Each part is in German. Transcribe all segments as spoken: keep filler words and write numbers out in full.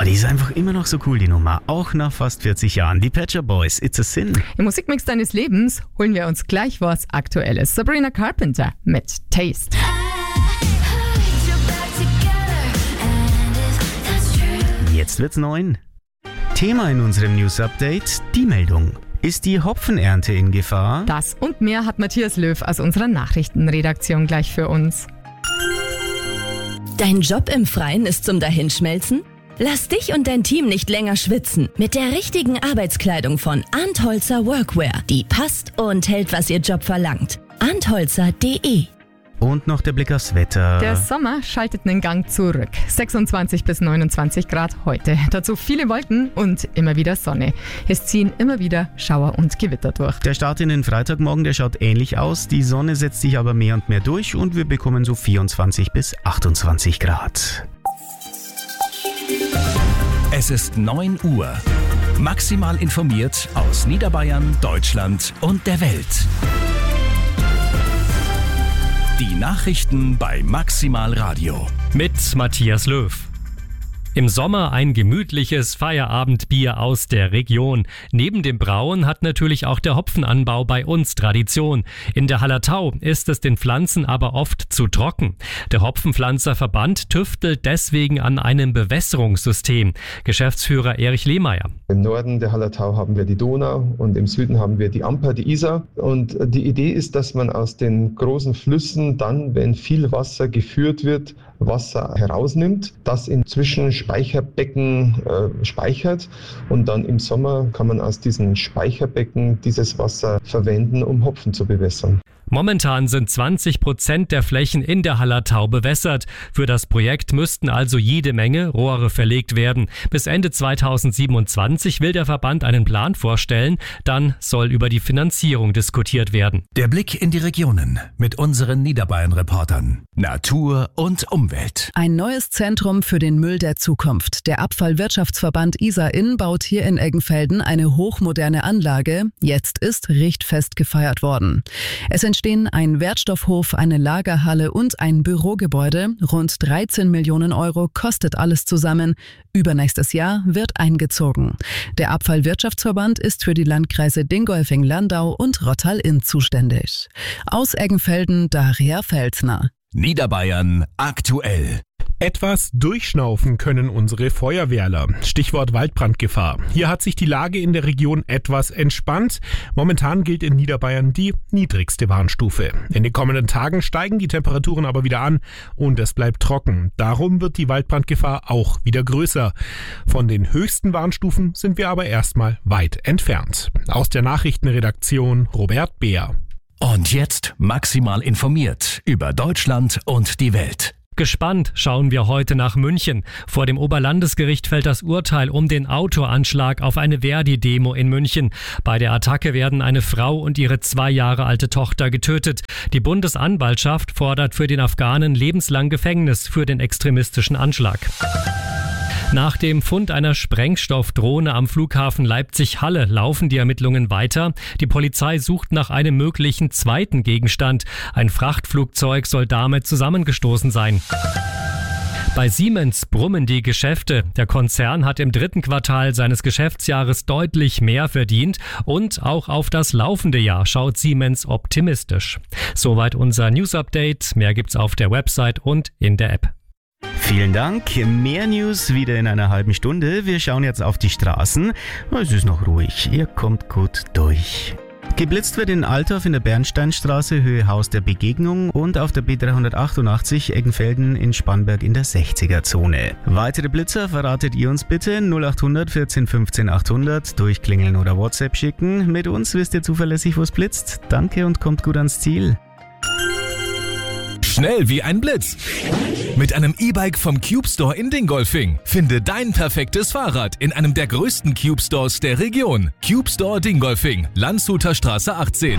die ist einfach immer noch so cool, die Nummer. Auch nach fast vierzig Jahren. Die Pet Shop Boys, It's a Sin. Im Musikmix deines Lebens holen wir uns gleich was Aktuelles. Sabrina Carpenter mit Taste. Jetzt wird's neun. Thema in unserem News-Update, die Meldung. Ist die Hopfenernte in Gefahr? Das und mehr hat Matthias Löw aus unserer Nachrichtenredaktion gleich für uns. Dein Job im Freien ist zum Dahinschmelzen? Lass dich und dein Team nicht länger schwitzen. Mit der richtigen Arbeitskleidung von Antholzer Workwear. Die passt und hält, was ihr Job verlangt. antholzer punkt de. Und noch der Blick aufs Wetter. Der Sommer schaltet einen Gang zurück. sechsundzwanzig bis neunundzwanzig Grad heute. Dazu viele Wolken und immer wieder Sonne. Es ziehen immer wieder Schauer und Gewitter durch. Der Start in den Freitagmorgen, der schaut ähnlich aus. Die Sonne setzt sich aber mehr und mehr durch und wir bekommen so vierundzwanzig bis achtundzwanzig Grad. Es ist neun Uhr. Maximal informiert aus Niederbayern, Deutschland und der Welt. Die Nachrichten bei Maximal Radio. Mit Matthias Löw. Im Sommer ein gemütliches Feierabendbier aus der Region. Neben dem Brauen hat natürlich auch der Hopfenanbau bei uns Tradition. In der Hallertau ist es den Pflanzen aber oft zu trocken. Der Hopfenpflanzerverband tüftelt deswegen an einem Bewässerungssystem. Geschäftsführer Erich Lehmeier. Im Norden der Hallertau haben wir die Donau und im Süden haben wir die Amper, die Isar. Und die Idee ist, dass man aus den großen Flüssen dann, wenn viel Wasser geführt wird, Wasser herausnimmt, das in Zwischenspeicherbecken äh, speichert und dann im Sommer kann man aus diesen Speicherbecken dieses Wasser verwenden, um Hopfen zu bewässern. Momentan sind zwanzig Prozent der Flächen in der Hallertau bewässert. Für das Projekt müssten also jede Menge Rohre verlegt werden. Bis Ende zweitausendsiebenundzwanzig will der Verband einen Plan vorstellen. Dann soll über die Finanzierung diskutiert werden. Der Blick in die Regionen mit unseren Niederbayern-Reportern. Natur und Umwelt. Ein neues Zentrum für den Müll der Zukunft. Der Abfallwirtschaftsverband Isar-Inn baut hier in Eggenfelden eine hochmoderne Anlage. Jetzt ist richtfest gefeiert worden. Es entstehen ein Wertstoffhof, eine Lagerhalle und ein Bürogebäude. Rund dreizehn Millionen Euro kostet alles zusammen. Übernächstes Jahr wird eingezogen. Der Abfallwirtschaftsverband ist für die Landkreise Dingolfing-Landau und Rottal-Inn zuständig. Aus Eggenfelden Daria Felsner. Niederbayern aktuell. Etwas durchschnaufen können unsere Feuerwehrler. Stichwort Waldbrandgefahr. Hier hat sich die Lage in der Region etwas entspannt. Momentan gilt in Niederbayern die niedrigste Warnstufe. In den kommenden Tagen steigen die Temperaturen aber wieder an und es bleibt trocken. Darum wird die Waldbrandgefahr auch wieder größer. Von den höchsten Warnstufen sind wir aber erstmal weit entfernt. Aus der Nachrichtenredaktion Robert Beer. Und jetzt maximal informiert über Deutschland und die Welt. Gespannt schauen wir heute nach München. Vor dem Oberlandesgericht fällt das Urteil um den Autoanschlag auf eine Verdi-Demo in München. Bei der Attacke werden eine Frau und ihre zwei Jahre alte Tochter getötet. Die Bundesanwaltschaft fordert für den Afghanen lebenslang Gefängnis für den extremistischen Anschlag. Nach dem Fund einer Sprengstoffdrohne am Flughafen Leipzig-Halle laufen die Ermittlungen weiter. Die Polizei sucht nach einem möglichen zweiten Gegenstand. Ein Frachtflugzeug soll damit zusammengestoßen sein. Bei Siemens brummen die Geschäfte. Der Konzern hat im dritten Quartal seines Geschäftsjahres deutlich mehr verdient und auch auf das laufende Jahr schaut Siemens optimistisch. Soweit unser News-Update. Mehr gibt's auf der Website und in der App. Vielen Dank. Mehr News wieder in einer halben Stunde. Wir schauen jetzt auf die Straßen. Es ist noch ruhig. Ihr kommt gut durch. Geblitzt wird in Althoff in der Bernsteinstraße, Höhe Haus der Begegnung und auf der B dreihundertachtundachtzig Eggenfelden in Spannberg in der sechziger-Zone. Weitere Blitzer verratet ihr uns bitte null acht hundert vierzehn fünfzehn achthundert, durchklingeln oder WhatsApp schicken. Mit uns wisst ihr zuverlässig, wo es blitzt. Danke und kommt gut ans Ziel. Schnell wie ein Blitz. Mit einem E-Bike vom Cube Store in Dingolfing. Finde dein perfektes Fahrrad in einem der größten Cube Stores der Region. Cube Store Dingolfing, Landshuter Straße achtzehn.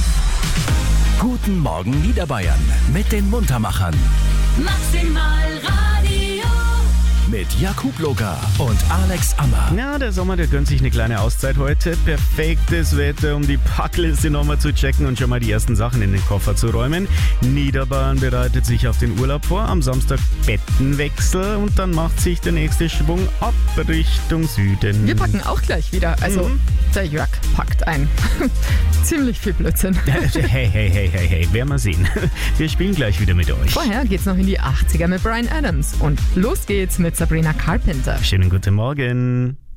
Guten Morgen Niederbayern mit den Muntermachern. Maximal Radio. Mit Jakub Logar und Alex Ammer. Ja, der Sommer, der gönnt sich eine kleine Auszeit heute. Perfektes Wetter, um die Packliste nochmal zu checken und schon mal die ersten Sachen in den Koffer zu räumen. Niederbayern bereitet sich auf den Urlaub vor. Am Samstag Bettenwechsel und dann macht sich der nächste Schwung ab Richtung Süden. Wir packen auch gleich wieder. Also mhm. der Jörg packt ein. Ziemlich viel Blödsinn. Hey, hey, hey, hey, hey, werden wir sehen. Wir spielen gleich wieder mit euch. Vorher geht's noch in die achtziger mit Bryan Adams. Und los geht's mit Sabrina Carpenter. Schönen guten Morgen.